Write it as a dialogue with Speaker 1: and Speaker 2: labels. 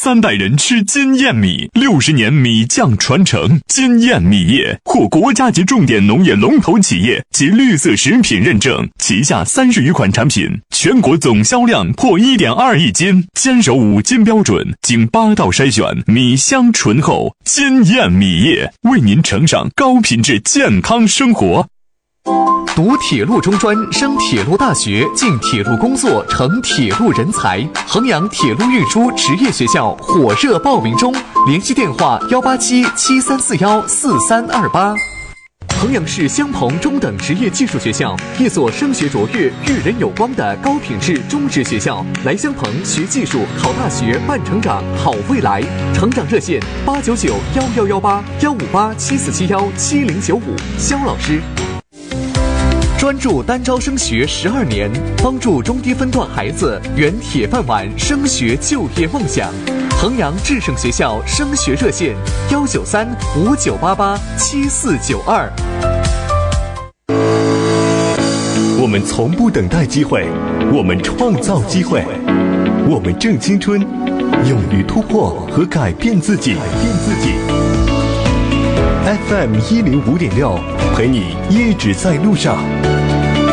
Speaker 1: 3代人吃金燕米，60年米酱传承。金燕米业获国家级重点农业龙头企业及绿色食品认证，旗下30余款产品，全国总销量破1.2亿斤，坚守5金标准，经8道筛选，米香醇厚。金燕米业为您呈上高品质健康生活。
Speaker 2: 读铁路中专，升铁路大学，进铁路工作，成铁路人才。衡阳铁路运输职业学校火热报名中，联系电话18773414328。衡阳市襄鹏中等职业技术学校，一所升学卓越、育人有光的高品质中职学校。来襄鹏学技术、考大学、办成长、好未来。成长热线8991118，15874717095。肖老师。专注单招升学12年，帮助中低分段孩子圆铁饭碗升学就业梦想。衡阳智胜学校升学热线19359887492。
Speaker 3: 我们从不等待机会，我们创造机会，我们正青春，勇于突破和改变自己。FM 105.6，陪你一直在路上。